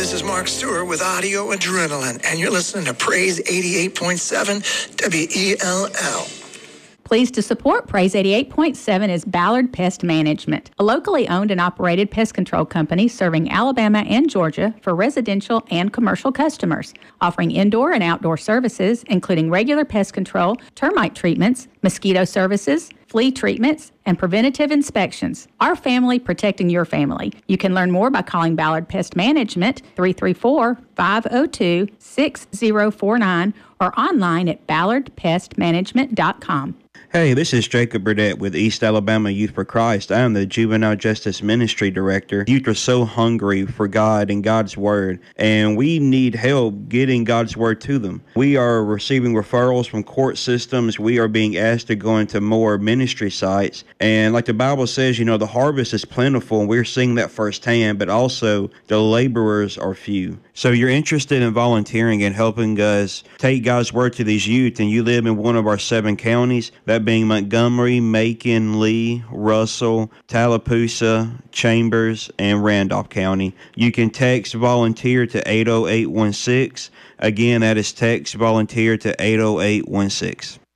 this is Mark Stewart with Audio Adrenaline, and you're listening to Praise 88.7 WELL. Pleased to support Praise 88.7 is Ballard Pest Management, a locally owned and operated pest control company serving Alabama and Georgia for residential and commercial customers, offering indoor and outdoor services, including regular pest control, termite treatments, mosquito services, flea treatments, and preventative inspections. Our family protecting your family. You can learn more by calling Ballard Pest Management 334-502-6049 or online at ballardpestmanagement.com. Hey, this is Jacob Burdett with East Alabama Youth for Christ. I am the Juvenile Justice Ministry Director. Youth are so hungry for God and God's Word, and we need help getting God's Word to them. We are receiving referrals from court systems. We are being asked to go into more ministry sites. And like the Bible says, the harvest is plentiful, and we're seeing that firsthand, but also the laborers are few. So you're interested in volunteering and helping us take God's Word to these youth, and you live in one of our 7 counties, that being Montgomery, Macon, Lee, Russell, Tallapoosa, Chambers, and Randolph County. You can text volunteer to 80816. Again, that is text volunteer to 80816.